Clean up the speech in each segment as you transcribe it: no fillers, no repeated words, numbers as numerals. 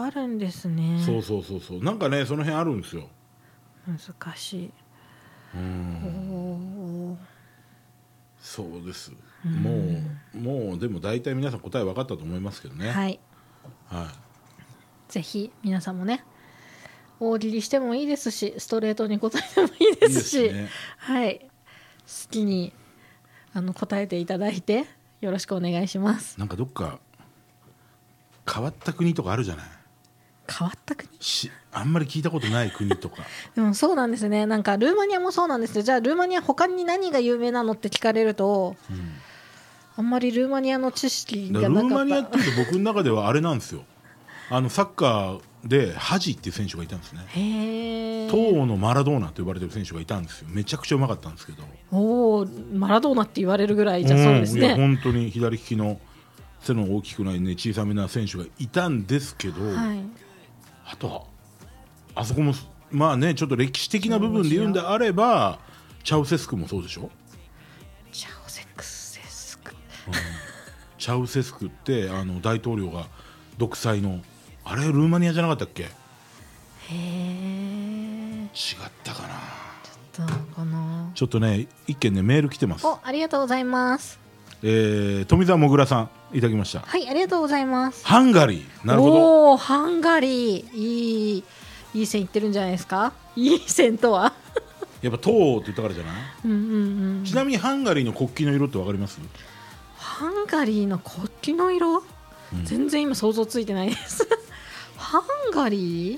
あるんですね。 そうなんかねその辺あるんですよ。 難しい。おそうです。もうでも大体皆さん答え分かったと思いますけどね。 はい、 はぜひ皆さんもね大喜利してもいいですしストレートに答えてもいいですしいいですね。 はい、好きに答えていただいてよろしくお願いします。 なんかどっか変わった国とかあるじゃない。 変わった国あんまり聞いたことない国とか。 でもそうなんですね。なんかルーマニアもそうなんですよ。じゃあルーマニア他に何が有名なのって聞かれると、あんまりルーマニアの知識がなかった。 ルーマニアっていうと僕の中ではあれなんですよ。サッカーでハジっていう選手がいたんですね。 へー。 東欧のマラドーナと呼ばれてる選手がいたんですよ。めちゃくちゃうまかったんですけど。 おー、マラドーナって言われるぐらいじゃそうですね。 いや本当に左利きの背の大きくないね小さめな選手がいたんですけど、 はい、 あとはあそこもまあねちょっと歴史的な部分で言うんであればチャウセスクもそうでしょ。 チャウセスク、 チャウセスクって大統領が独裁のあれルーマニアじゃなかったっけ。 へー。 違ったかな。 どうかな。 ちょっとね一件ねメール来てます。 ありがとうございます。 富澤もぐらさんいただきました。 はい、ありがとうございます。 ハンガリー。なるほど。 おー、ハンガリー、いい線いってるんじゃないですか。いい線とはやっぱ東欧って言ったからじゃない。ちなみにハンガリーの国旗の色ってわかります？ ハンガリーの国旗の色、全然今想像ついてないですハンガリー、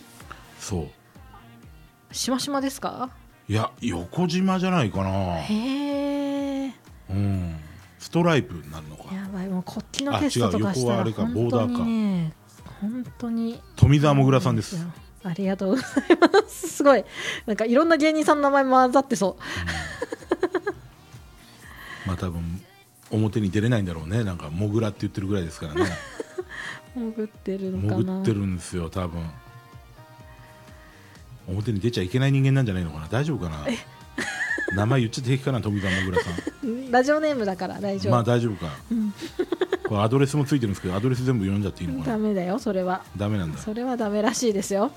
そうしましまですか。 いや横縞じゃないかな。 へー。 ストライプになるのか。 やばい、もう国旗のテストとかしたら本当にね、本当に富澤もぐらさんです。 ありがとうございますすごいなんかいろんな芸人さんの名前混ざってそう、 まあ多分表に出れないんだろうね。なんかもぐらって言ってるぐらいですからね潜ってるのかな。 潜ってるんですよ多分。表に出ちゃいけない人間なんじゃないのかな。大丈夫かな名前言っちゃって平気かな。富澤もぐらさんラジオネームだから大丈夫。 まあ大丈夫か、これアドレスもついてるんですけどアドレス全部読んじゃっていいのかな。 ダメだよそれは。 ダメなんだ。 それはダメらしいですよ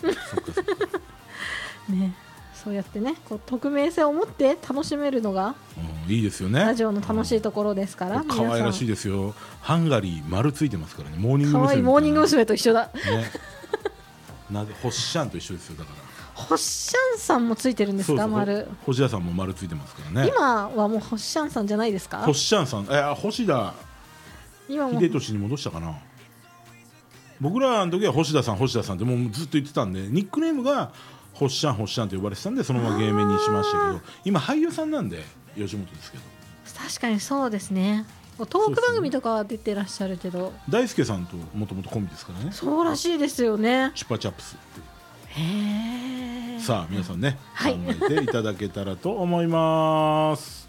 ね、そうやってねこう匿名性を持って楽しめるのが、 いいですよね。 ラジオの楽しいところですから、 可愛らしいですよ。ハンガリー丸ついてますからね。モーニング娘。 可愛いモーニング娘。と一緒だ、 ね、ホッシャンと一緒ですよ。だからホッシャンさんもついてるんですか。丸。 星田さんも丸ついてますからね。 今はもうホッシャンさんじゃないですか。 ホッシャンさん星田今も秀俊に戻したかな。僕らの時は星田さんってもうずっと言ってたんでニックネームがホッシャンと呼ばれてたんでそのまま芸名にしましたけど今俳優さんなんで吉本ですけど。 確かにそうですね。トーク番組とかは出てらっしゃるけど、 大輔さんともともとコンビですからね。 そうらしいですよね。 チュパチャプスっていう。 へー。 さあ皆さんね、 はい、 考えていただけたらと思います